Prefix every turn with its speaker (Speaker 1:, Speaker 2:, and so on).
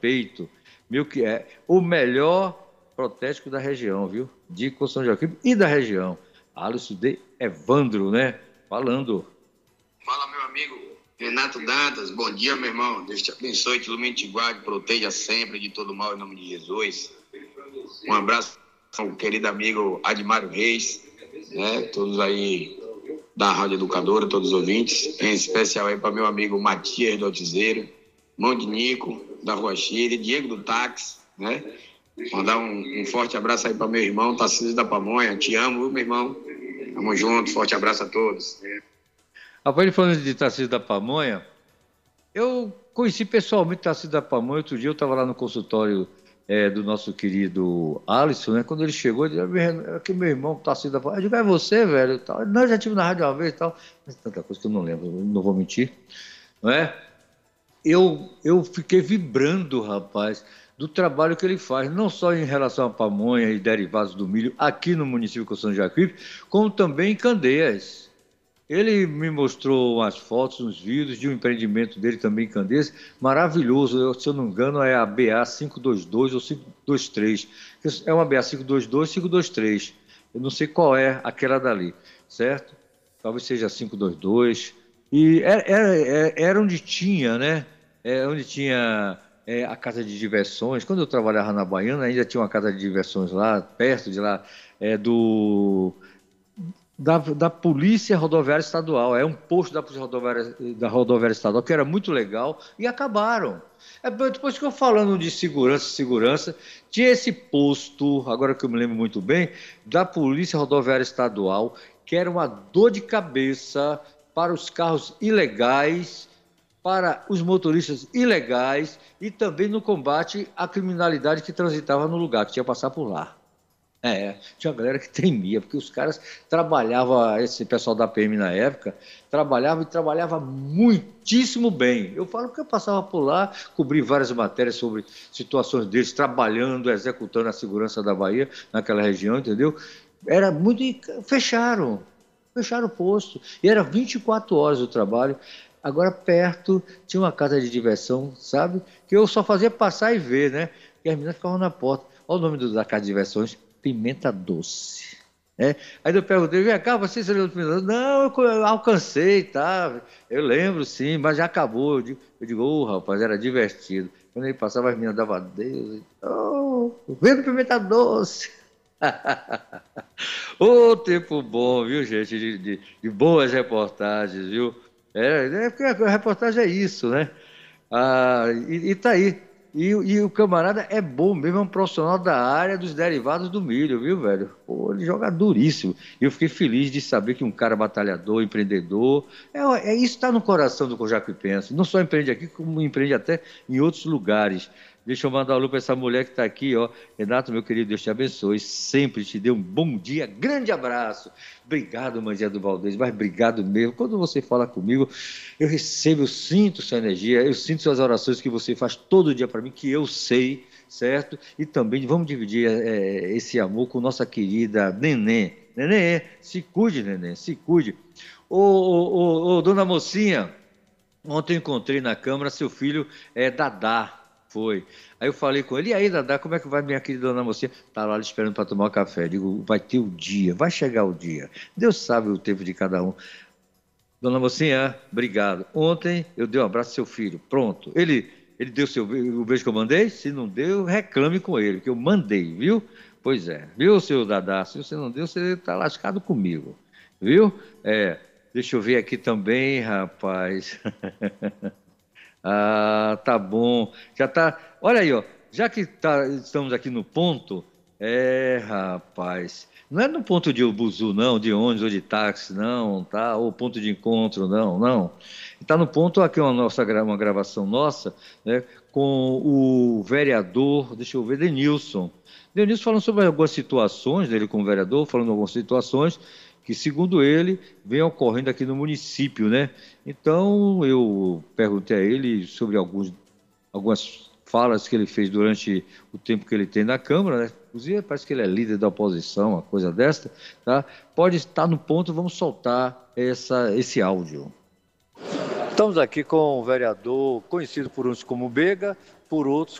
Speaker 1: respeito. Meu que é o melhor protético da região, viu? De São Joaquim e da região. Alisson de Evandro, né? Falando.
Speaker 2: Fala, meu amigo Renato Dantas. Bom dia, meu irmão. Deus te abençoe, te ilumine, te guarde, proteja sempre de todo mal, em nome de Jesus. Um abraço ao querido amigo Admário Reis, né? Todos aí da Rádio Educadora, todos os ouvintes. Em especial aí para meu amigo Matias do Altizeiro, Mão de Nico, da Rua Chile, Diego do Táxi, né? Mandar um forte abraço aí para meu irmão Tarcísio da Pamonha. Te amo, viu, meu irmão? Tamo junto, forte abraço a todos.
Speaker 1: Rapaz, ele falando de Tarcísio da Pamonha, eu conheci pessoalmente Tarcísio da Pamonha. Outro dia eu estava lá no consultório do nosso querido Alisson, né? Quando ele chegou, ele disse, aqui meu irmão Tarcísio da Pamonha. Eu digo, é você, velho? Tal. Não, eu já estive na rádio uma vez e tal. Mas tanta coisa que eu não lembro, não vou mentir. Não é? Eu fiquei vibrando, rapaz, do trabalho que ele faz, não só em relação à pamonha e derivados do milho aqui no município de São Jacuípe, como também em Candeias. Ele me mostrou umas fotos, uns vídeos de um empreendimento dele também em Candeias, maravilhoso. Se eu não me engano, é a BA 522 ou 523. É uma BA 522, 523. Eu não sei qual é aquela dali, certo? Talvez seja 522. E era onde tinha, né? Onde tinha a casa de diversões. Quando eu trabalhava na Baiana, ainda tinha uma casa de diversões lá, perto de lá, da Polícia Rodoviária Estadual. É um posto da Polícia Rodoviária Estadual, que era muito legal, e acabaram. Depois que eu falando de segurança, tinha esse posto, agora que eu me lembro muito bem, da Polícia Rodoviária Estadual, que era uma dor de cabeça para os carros ilegais, para os motoristas ilegais e também no combate à criminalidade que transitava no lugar, que tinha que passar por lá. Tinha uma galera que tremia, porque os caras trabalhavam, esse pessoal da PM na época, trabalhava muitíssimo bem. Eu falo que eu passava por lá, cobri várias matérias sobre situações deles, trabalhando, executando a segurança da Bahia, naquela região, entendeu? Era muito... Fecharam o posto. E era 24 horas o trabalho. Agora, perto, tinha uma casa de diversão, sabe? Que eu só fazia passar e ver, né? E as meninas ficavam na porta. Olha o nome da casa de diversões, Pimenta Doce. Aí eu perguntei, vem cá, você lembra do Pimenta Doce? Não, eu alcancei, tá? Eu lembro, sim, mas já acabou. Eu digo, rapaz, era divertido. Quando ele passava, as meninas davam Deus. Vem do Pimenta Doce. Ô, tempo bom, viu, gente? De boas reportagens, viu? Porque a reportagem é isso, né? E tá aí. E o camarada é bom mesmo, é um profissional da área dos derivados do milho, viu, velho? Pô, ele joga duríssimo. E eu fiquei feliz de saber que um cara batalhador, empreendedor, isso está no coração do Jacuipense. Não só empreende aqui, como empreende até em outros lugares. Deixa eu mandar um alô para essa mulher que está aqui, ó. Renato, meu querido, Deus te abençoe. Sempre te dê um bom dia. Grande abraço. Obrigado, Manzé do Valdez, mas obrigado mesmo. Quando você fala comigo, eu sinto sua energia, eu sinto suas orações que você faz todo dia para mim, que eu sei, certo? E também vamos dividir esse amor com nossa querida Neném. Neném, se cuide, Neném, se cuide. Dona Mocinha, ontem eu encontrei na Câmara seu filho Dadá. Foi. Aí eu falei com ele, e aí, Dadá, como é que vai minha querida dona Mocinha? Tá lá esperando para tomar um café. Digo, vai ter o dia, vai chegar o dia. Deus sabe o tempo de cada um. Dona Mocinha, obrigado. Ontem eu dei um abraço ao seu filho. Pronto. Ele deu o beijo que eu mandei? Se não deu, reclame com ele, que eu mandei, viu? Pois é. Viu, seu Dadá? Se você não deu, você tá lascado comigo. Viu? Deixa eu ver aqui também, rapaz. Tá bom. Já tá. Olha aí, ó. Já que estamos aqui no ponto, rapaz. Não é no ponto de buzu, não, de ônibus ou de táxi, não, tá? Ou ponto de encontro, não, não. Está no ponto aqui uma gravação nossa, né, com o vereador, deixa eu ver, Denilson. Denilson falando sobre algumas situações dele como vereador, falando algumas situações que, segundo ele, vem ocorrendo aqui no município, né? Então, eu perguntei a ele sobre algumas falas que ele fez durante o tempo que ele tem na Câmara, né? Inclusive, parece que ele é líder da oposição, uma coisa desta, tá? Pode estar no ponto, vamos soltar esse áudio. Estamos aqui com o vereador, conhecido por uns como Bega, por outros